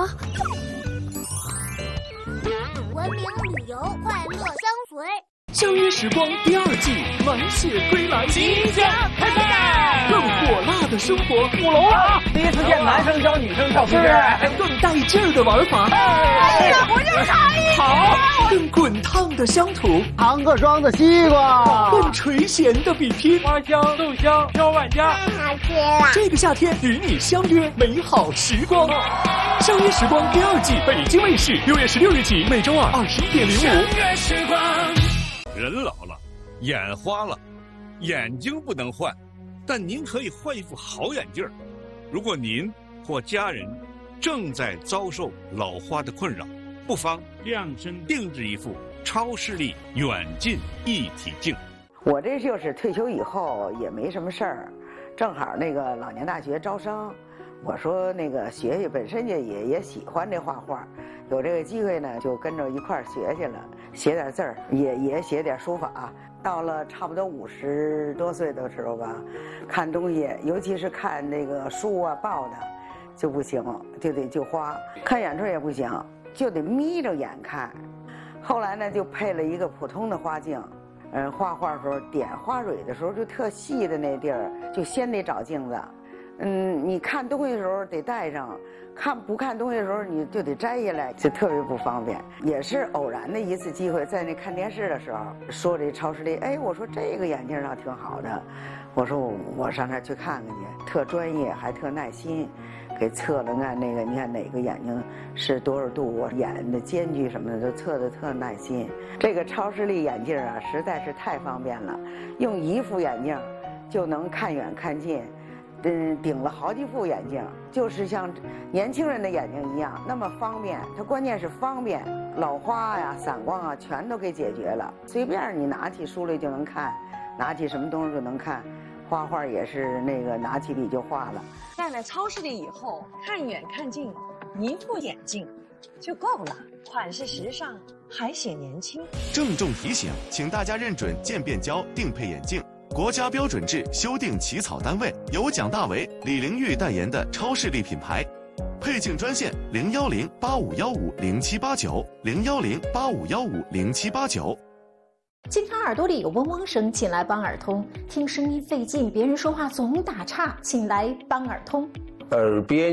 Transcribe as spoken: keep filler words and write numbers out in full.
啊！ 文明旅游，快乐相随。 相约时光第二季满血归来， 即将开赛！ 更火辣的生活， 舞龙啊！第一次见男生教女生跳皮筋， 更带劲儿的玩法。 哎呀，我就差一好，更滚烫的乡土， 唐各庄的西瓜， 更垂涎的比拼， 花香豆香挑万家。 太好吃了！ 这个夏天与你相约美好时光。相约时光第二季，北京卫视六月十六日起，每周二二十一点零五。 相约时光。 人老了，眼花了，眼睛不能换，但您可以换一副好眼镜。如果您或家人正在遭受老花的困扰，不妨量身定制一副超视力远近一体镜。 我这就是退休以后也没什么事儿，正好那个老年大学招生，我说那个学学，本身也也也喜欢这画画，有这个机会呢，就跟着一块儿学去了，写点字儿，也也写点书法。到了差不多五十多岁的时候吧，看东西，尤其是看那个书啊报的，就不行，就得就花。看远处也不行，就得眯着眼看。后来呢，就配了一个普通的花镜。嗯，画画的时候点花蕊的时候，就特细的那地儿，就先得找镜子。嗯，你看东西的时候得戴上，看不看东西的时候你就得摘下来，就特别不方便。也是偶然的一次机会，在那看电视的时候说这超视力，哎，我说这个眼镜倒挺好的，我说我我上那儿去看看去，特专业还特耐心，给测了看那个，你看哪个眼睛是多少度，我眼的间距什么的都测的特耐心。这个超视力眼镜啊，实在是太方便了，用一副眼镜就能看远看近。嗯，顶了好几副眼镜，就是像年轻人的眼睛一样，那么方便。它关键是方便，老花呀、散光啊，全都给解决了。随便你拿起书来就能看，拿起什么东西就能看。画画也是那个拿起笔就画了。 戴了超视力以后，看远看近，一副眼镜就够了，款式时尚，还显年轻。 郑重提醒，请大家认准渐变胶定配眼镜。国家标准制修订起草单位由蒋大为、李玲玉代言的超视力品牌，配镜专线零幺零八五幺五零七八九零幺零八五幺五零七八九。 经常耳朵里有嗡嗡声，请来帮耳通；听声音费劲，别人说话总打岔，请来帮耳通。 耳边